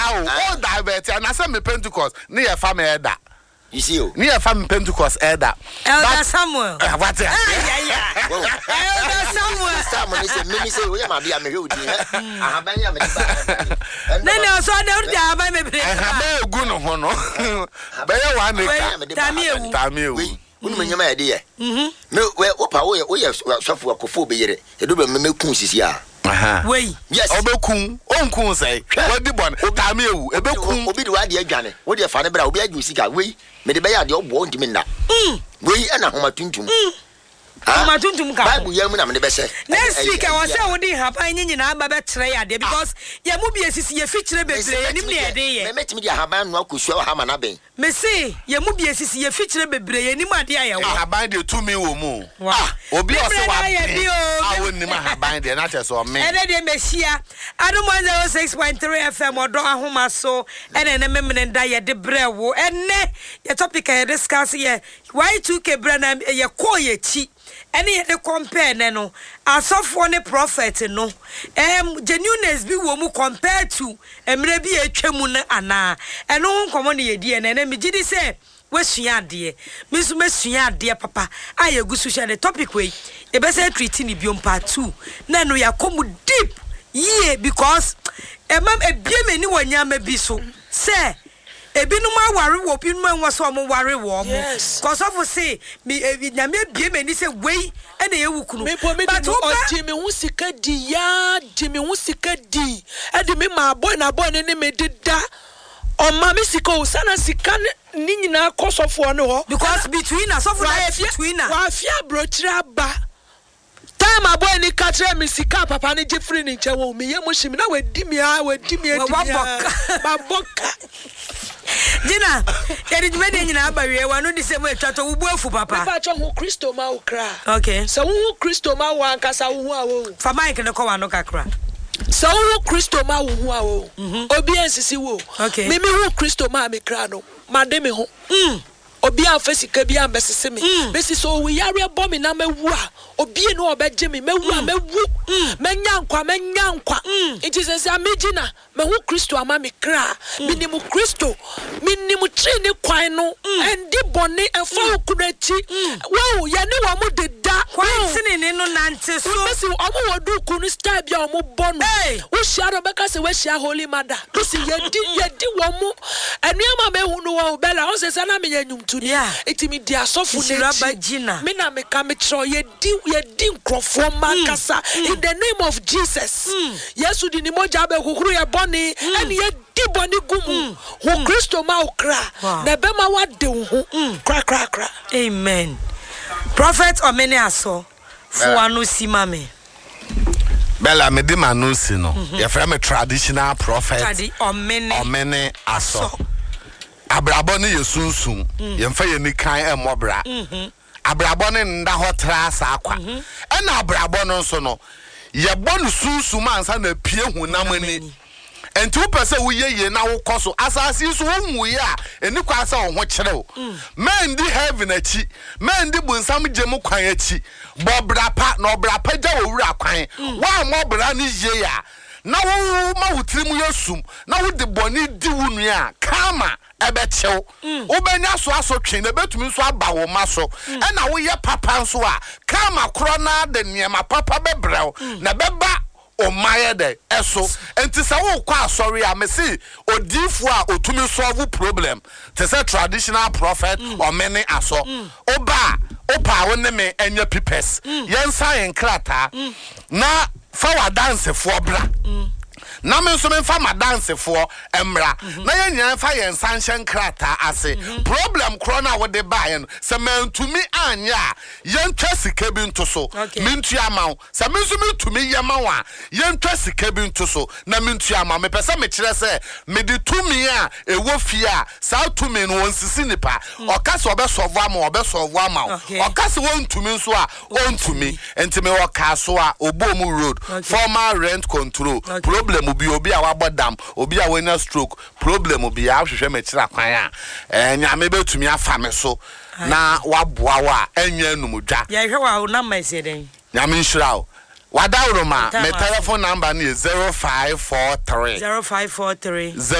all divert and I say me Pentecost near family elder. You see you near family Pentecost elder. Elder Samuel. What? Yeah. Elder Samuel. Someone is a mini say we are me road. I have been No, so I don't have me. I have good no no. Tamio. Wouldn't my idea. No, where Opa, we have suffered for be it. A double me kunsia. Wait, yes, Obekun, Onkun say, what the one, Tamio, Obekun, Obi do idea, Janet. What your father, but I'll be a good cigar. We made the bay your won't mean that. We and a homatuntum. Matuntum Bible, young man, the best. Next week, I was saying, happen in our better because Yamubi is a feature baby. I met me, Haban, no could show Hamanabe. Messy, Yamubi is a feature baby, and Madia. I bind you to me or more. Obi, I wouldn't have bind the natas or me. And then Messia, I don't mind 6.3 FM or Doha Homa so, and an amendment diet de brewo, and ne, your topic I discuss here. Why took a brand a quiet cheat? Any the compare no as of one prophet no genuineness be wo mu compared to emre bi atwam na ana eno nkomo ne yedi na me gidi say wasua de me so masua de papa ayegusu hye the topic we e be say treat ni biom part 2 na no yakomu deep ye because emam ebieme ni wanyama bi so say ebinum aware wo binum anwaso mo ware wo mo cause of say me nyame bie mani say wei ene ye wukunu but o jimi hu sika di ya jimi hu sika di e de me ma boy na boy ne me dida o ma me sika o sana sika ni nyina kosofo ne ho because between us of between wa afia brochira ba time aboy ni katre me sika papa ne jefri ni nche wo me ye mo shimi na wadi mi baboka Jina, yadi jumede nyina abawe wanu di sebo etwato wubuafu papa. Papa cho hu Kristo ma ukra. Okay. So hu Kristo ma wa nkasa hu awo. Fa mic ne ko wanu kakra. So hu Kristo ma hu awo. Obi ensisi wo. Okay. Me hu Kristo ma me kra no. Ma de me ho. Obi afesika bi ambesese me. Besi so we yare bo me na mewu a. Obi no obeje me mewu a mewu. Menya nkwa. It is as amejina me hu Kristo ama me kra. Minimu Kristo. Minimu tri ni kwan no. Endi bone efa okunachi. Wow, ya ni wa mu deda. Kwan sini no nante so. Besi omo wodu kunu style bia omo bono. Wo shia do beka se we shia Holy Mother. Besi yedi wo mu. Eniama me hu no wo bela. O se sana me yanyum yeah. Itimi dia sofu neti. Me na me ka me tro yedi nkrofo makasa in the name of Jesus. Yesu di ni moja be kukuru ye boni eni yedi boni gumu. Hu Kristo ma ukra. Na be ma wade hu. Kra. Amen. Prophet Omene Aso fuanu simame. Bella me di manusi no. Ye frame traditional prophet. Omene Aso. Abrabo ne yesunsun yemfa ye ni kan emobra abrabo ne nda hotra sa akwa na abrabo no nso no ye bonu sunsun ansa na pie hunam ani enti wo pese wo ye na wo koso asase so wo mu ye a eni kwa asa wo ho kyerew man di heaven achi man di bunsam gem kwan achi bobrapa na obrapa ja wo wura kwan wa mobra ne ye ya na wo ma wutrim yesum na wo de boni di wunu a kama ebechew obenya so asotwe na betumi so aba wo ma so na wo ye papa nso a kama kro na de niema papa bebrew na beba o maye de eso enti sa wo kwa asori a mesi odifu a otumi solve problem te say traditional prophet Omene Aso opa wo ne me enya pipes yensa yen krata na fa wa dance for bra na me so me fa ma dance for emra na ye nyan fa ye nsanhye krata ase problem corona wo de ba ye no se mantumi anya ye ntwa sika bi nto so mintu amaw se me so metumi ye mawa ye ntwa sika bi nto so na mintu amaw me pese me kire se me de tumi a ewo fie a sa tumi no wonsisi nipa okase obesolve amaw okase wontumi nso a ontumi enti me wokaso a obomu road formal rent control problem obi a wabodam obi a wenya stroke problem obi a hwehwe mekira kwan a nyame betumi afa me so na waboa wa enya numudwa ya hwe wa na mase den nyame nhyira wadawroma me telephone number ni 0543